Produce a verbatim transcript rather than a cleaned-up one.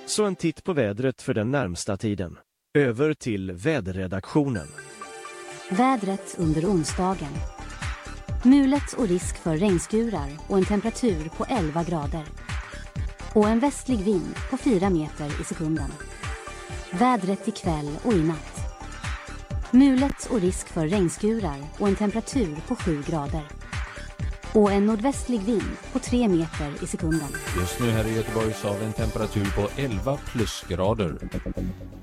Så en titt på vädret för den närmsta tiden. Över till väderredaktionen. Vädret under onsdagen. Mulet och risk för regnskurar och en temperatur på elva grader. Och en västlig vind på fyra meter i sekunden. Vädret ikväll och i natt. Mulet och risk för regnskurar och en temperatur på sju grader. Och en nordvästlig vind på tre meter i sekunden. Just nu här i Göteborg så har vi en temperatur på elva plusgrader.